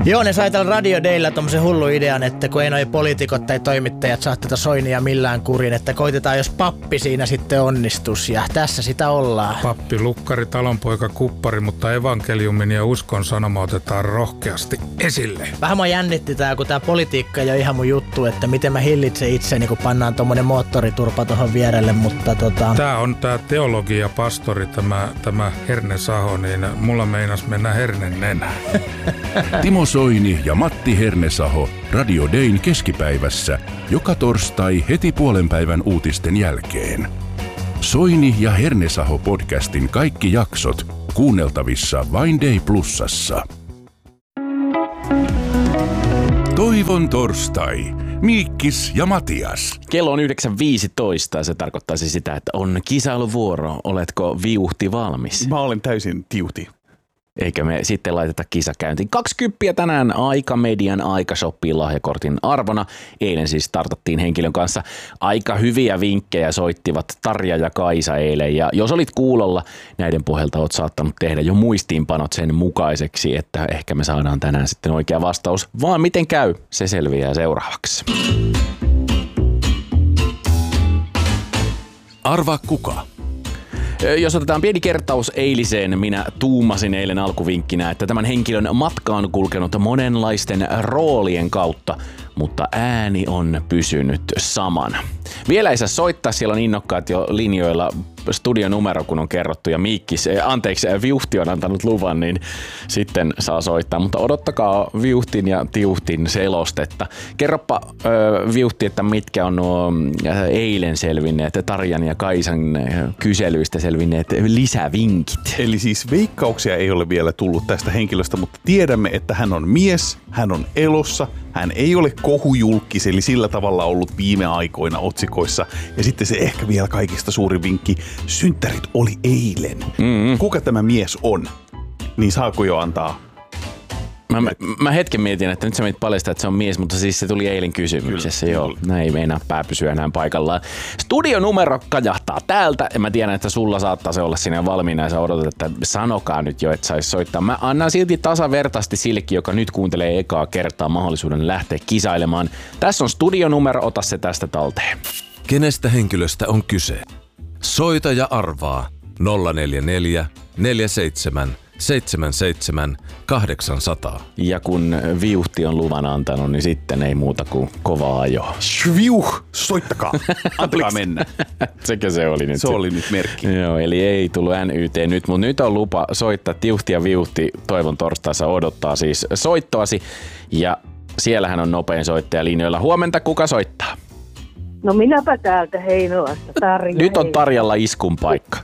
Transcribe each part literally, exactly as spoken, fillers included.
Joo, ne sai tällä Radio Daylla tommosen hullu idean, että kun ei noi poliitikot tai toimittajat saa tätä Soinia millään kurin, että koitetaan jos pappi siinä sitten onnistus ja tässä sitä ollaan. Pappi, lukkari, talonpoika, kuppari, mutta evankeliumin ja uskon sanoma otetaan rohkeasti esille. Vähän mua jännitti tää, kun tää politiikka ei ole ihan mun juttu, että miten mä hillitsen itseni, kun pannaan tommonen moottoriturpa tohon vierelle, mutta tota... Tää on tää teologia pastori, tämä, tämä Herne Saho, niin mulla meinas mennä hernen nenään. Timo Soini ja Matti Hernesaho Radio Dayn keskipäivässä joka torstai heti puolen päivän uutisten jälkeen. Soini ja Hernesaho podcastin kaikki jaksot kuunneltavissa vain Day Plusassa. Toivon torstai. Miikkis ja Matias. Kello on yhdeksän viisitoista ja se tarkoittaisi sitä, että on kisailuvuoro. Oletko viuhti valmis? Mä olen täysin tiuti. Eikä me sitten laiteta kisakäyntiin. Kaksikymppiä tänään Aika Median Aika-shoppiin lahjakortin arvona. Eilen siis startattiin henkilön kanssa. Aika hyviä vinkkejä soittivat Tarja ja Kaisa eilen. Ja jos olit kuulolla, näiden pohjalta oot saattanut tehdä jo muistiinpanot sen mukaiseksi, että ehkä me saadaan tänään sitten oikea vastaus. Vaan miten käy, se selviää seuraavaksi. Arvaa kuka? Jos otetaan pieni kertaus eiliseen, minä tuumasin eilen alkuvinkkinä, että tämän henkilön matka on kulkenut monenlaisten roolien kautta, mutta ääni on pysynyt samana. Vielä ei saa soittaa, siellä on innokkaat jo linjoilla studionumero, kun on kerrottu ja Miikkis, anteeksi, Viuhti on antanut luvan, niin sitten saa soittaa. Mutta odottakaa Viuhtin ja Tiuhtin selostetta. Kerropa äh, Viuhti, että mitkä on nuo eilen selvinneet, Tarjan ja Kaisan kyselyistä selvinneet lisävinkit. Eli siis veikkauksia ei ole vielä tullut tästä henkilöstä, mutta tiedämme, että hän on mies, hän on elossa, hän ei ole kohujulkis, eli sillä tavalla ollut viime aikoina otsikoissa. Ja sitten se ehkä vielä kaikista suurin vinkki, synttärit oli eilen. Mm-hmm. Kuka tämä mies on? Niin saako jo antaa? Mä, mä, mä hetken mietin, että nyt sä meitä paljastaa, että se on mies, mutta siis se tuli eilen kysymyksessä. Kyllä, joo, kyllä. Näin ei meinaa pää pysyä enää paikallaan. Studionumero kajahtaa täältä ja mä tiedän, että sulla saattaa se olla siinä valmiina ja sä odotat, että sanokaa nyt jo, että sais soittaa. Mä annan silti tasavertaisesti sillekin, joka nyt kuuntelee ekaa kertaa mahdollisuuden lähteä kisailemaan. Tässä on studionumero, ota se tästä talteen. Kenestä henkilöstä on kyse? Soita ja arvaa nolla neljä neljä neljä seitsemän seitsemän seitsemän kahdeksan nolla nolla. Ja kun Viuhti on luvan antanut, niin sitten ei muuta kuin kovaa ajoa. Shviuh, soittakaa. Antakaa mennä. Sekä se oli nyt. Se oli nyt merkki. Joo, eli ei tullut N Y T nyt, mutta nyt on lupa soittaa. Tiuhti ja Viuhti toivon torstaissa odottaa siis soittoasi. Ja siellähän on nopein soittaja linjoilla. Huomenta, kuka soittaa? No minäpä täältä Heinolasta, Tarja. Nyt on Tarjalla iskun paikka.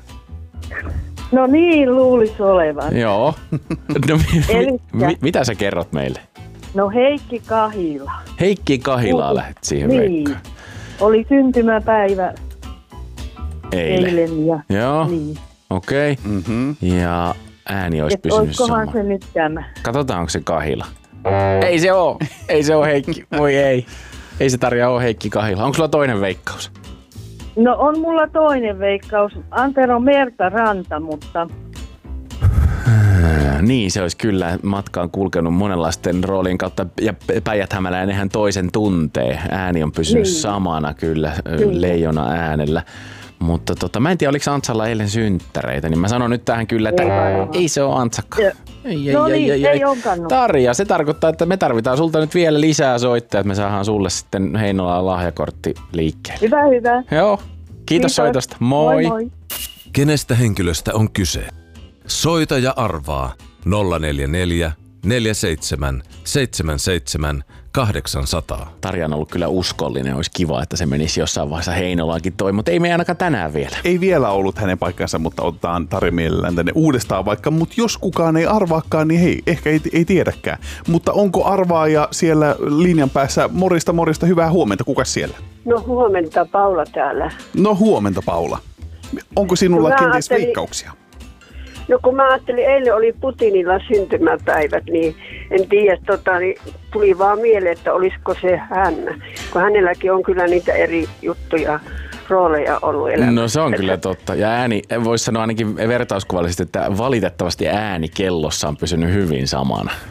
No niin, luulisi olevan. Joo. No, mi- mi- mitä sä kerrot meille? No Heikki Kahila. Heikki Kahilaa lähdet siihen niin. veikkaan. Oli syntymäpäivä eilen. eilen ja, joo, niin. okei. Okay. Mm-hmm. Ja ääni olisi Et pysynyt sama. olisikohan se nyt tämä? Katsotaan, onko se Kahila. Ei se oo. Ei se oo Heikki. Voi ei. Ei se Tarja oo Heikki Kahila. Onko sulla toinen veikkaus? No on mulla toinen veikkaus. Antero Merta Ranta, mutta... Niin, se olisi kyllä matkaan kulkenut monenlaisten roolien kautta ja Päijät-Hämälään nehän toisen tuntee. Ääni on pysynyt niin. samana kyllä, kyllä. leijona äänellä. Mutta tota, mä en tiedä, oliko Antsalla eilen synttäreitä, niin mä sanon nyt tähän kyllä, että ei, ei se ole Antsakaan. Ei, ei, no ei, niin, ei, ei, ei. onkaan. Tarja, se tarkoittaa, että me tarvitaan sulta nyt vielä lisää soittajia, että me saadaan sulle sitten Heinolaan lahjakortti liikkeelle. Hyvä, hyvä. Joo, kiitos, kiitos. soitosta. Moi. Moi, moi. Kenestä henkilöstä on kyse? Soita ja arvaa nolla neljä neljä neljä seitsemän seitsemän seitsemän kahdeksan nolla nolla. Tarja on ollut kyllä uskollinen. Olisi kiva, että se menisi jossain vaiheessa Heinolaankin toi, mutta ei me ainakaan tänään vielä. Ei vielä ollut hänen paikkansa, mutta otetaan Tarja mielellään tänne uudestaan vaikka. Mutta jos kukaan ei arvaakaan, niin hei, ehkä ei, ei tiedäkään. Mutta onko arvaaja siellä linjan päässä? Morista, morista, hyvää huomenta. Kukas siellä? No huomenta, Paula täällä. No huomenta, Paula. Onko sinulla no, kenties ajattelin... veikkauksia? No kun mä ajattelin, eilen oli Putinilla syntymäpäivät, niin en tiedä, tota, niin tuli vaan mieleen, että olisiko se hän. Kun hänelläkin on kyllä niitä eri juttuja, rooleja ollut elämässä. No se on kyllä totta. Ja ääni, voisi sanoa ainakin vertauskuvallisesti, että valitettavasti ääni kellossa on pysynyt hyvin samana.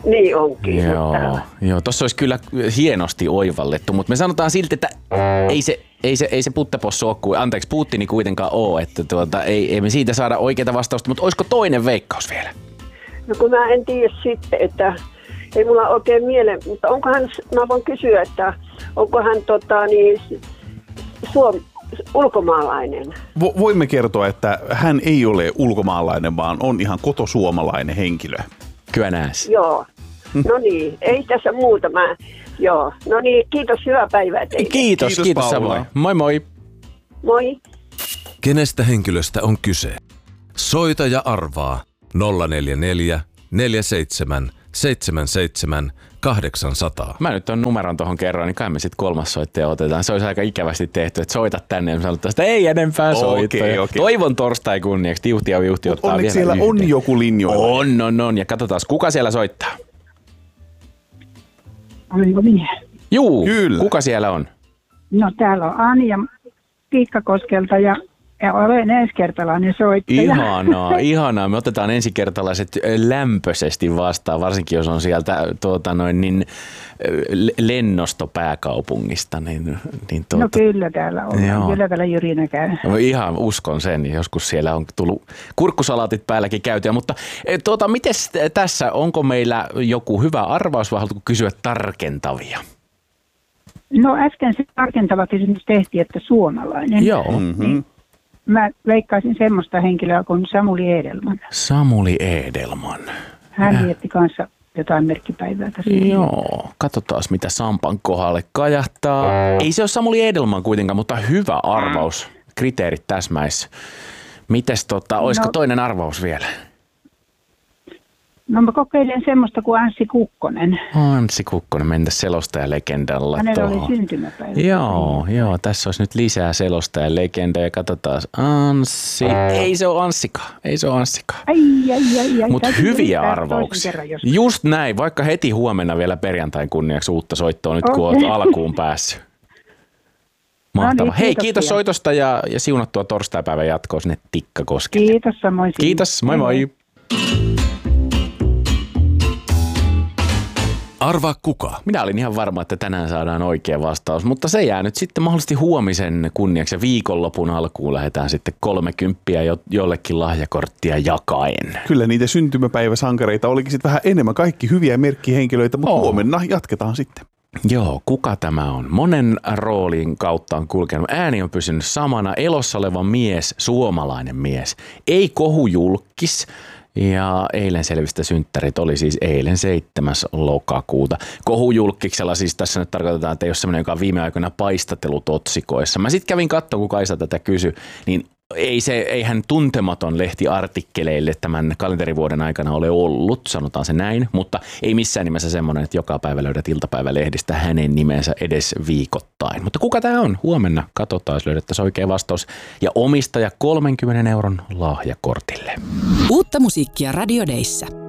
Niin onkin. Joo, Mutta... joo, tossa olisi kyllä hienosti oivallettu, mutta me sanotaan silti, että ei se, ei se, ei se puttepossu ole kuin, anteeksi, Putini kuitenkaan ole, että tuota, ei, ei me siitä saada oikeita vastausta, mutta olisiko toinen veikkaus vielä? No kun mä en tiedä sitten, että ei mulla oikein mieleen, mutta onko hän, mä voin kysyä, että onko hän tota niin, suom, ulkomaalainen? Vo- voimme kertoa, että hän ei ole ulkomaalainen, vaan on ihan kotosuomalainen henkilö. Kyllä nääs. Joo. No niin, ei tässä muuta. Mä, joo. No niin, kiitos, hyvää päivää teille. Kiitos, Kiitos, kiitos Paula. samoin. Moi moi. Moi. Kenestä henkilöstä on kyse? Soita ja arvaa nolla neljä neljä, neljä seitsemän, seitsemän seitsemän, kahdeksan nolla nolla. Mä nyt on numeron tohon kerran, niin kai me sit kolmas soittaja otetaan. Se olisi aika ikävästi tehty, että soita tänne ja me sanotaan, että ei enempää soittoja. Okei, okei. Toivon torstai kunniaksi. Tiuhti ja viuhti Mut ottaa onneksi vielä siellä on yhden. joku linjoilla. On, on, on. Ja katsotaan, kuka siellä soittaa. Oliko minä? Juu, Kyllä. kuka siellä on? No täällä on Anja Tiikkakoskelta ja, ja olen ensikertalainen soittaja. Ihanaa, ihanaa. Me otetaan ensikertalaiset lämpöisesti vastaan, varsinkin jos on sieltä tuota, noin, niin, lennostopääkaupungista. Niin, niin, tuota, No kyllä täällä on. Joo. Kyllä täällä jyrinä käy. No ihan uskon sen, joskus siellä on tullut kurkkusalaatit päälläkin käytyä, mutta tuota, mites tässä, onko meillä joku hyvä arvaus vai haluatko kysyä tarkentavia? No äsken se tarkentava kysymys tehtiin, että suomalainen. Joo. Mm-hmm. Mä veikkaisin semmoista henkilöä kuin Samuli Edelman. Samuli Edelman. Hän vietti kanssa jotain merkkipäivää tässä. Joo, katsotaan mitä Sampan kohdalle kajahtaa. Ei se ole Samuli Edelman kuitenkaan, mutta hyvä arvaus. Kriteerit täsmäis. Mites tota, olisiko No. toinen arvaus vielä? No mä kokeilen semmoista kuin Anssi Kukkonen. Anssi Kukkonen, mentä selostajalegendalla Hänellä tuohon. oli syntymäpäivä. Joo, joo, tässä olisi nyt lisää selostajalegenda ja katsotaan. Anssi, ei se ole Anssika, ei se ole Anssika. Ai, ai, ai, ai. Mutta Täytyy hyviä yrittää arvauksia. toisen kerran joskus. Just näin, vaikka heti huomenna vielä perjantain kunniaksi uutta soittoa nyt kun Okei. olet alkuun päässyt. Mahtavaa. No niin, Hei, kiitoksia. kiitos soitosta ja, ja siunattua torstaipäivän jatkoa sinne Tikkakoskelle. Kiitos samoin. sinne. Kiitos, moi moi. Arvaa kuka? Minä olin ihan varma, että tänään saadaan oikea vastaus, mutta se jää nyt sitten mahdollisesti huomisen kunniaksi ja viikonlopun alkuun lähdetään sitten kolmekymppiä jo, jollekin lahjakorttia jakaen. Kyllä niitä syntymäpäiväsankareita olikin sitten vähän enemmän. Kaikki hyviä merkkihenkilöitä, mutta Oo. huomenna jatketaan sitten. Joo, kuka tämä on? Monen roolin kautta on kulkenut. Ääni on pysynyt samana. Elossa oleva mies, suomalainen mies. Ei kohujulkis. Ja eilen selvistä synttärit oli siis eilen seitsemäs lokakuuta. Kohujulkiksella siis tässä nyt tarkoitetaan, että ei ole sellainen, joka on viime aikoina paistatellut otsikoissa. Mä sitten kävin katsomaan, kun Kaisa tätä kysyi, niin ei se, eihän tuntematon lehtiartikkeleille tämän kalenterivuoden aikana ole ollut, sanotaan se näin, mutta ei missään nimessä semmoinen, että joka päivä löydät iltapäivälehdistä hänen nimensä edes viikoittain. Mutta kuka tämä on? Huomenna katsotaan, jos löydettäisiin oikea vastaus. Ja omistaja kolmenkymmenen euron lahjakortille. Uutta musiikkia Radio Dayssä.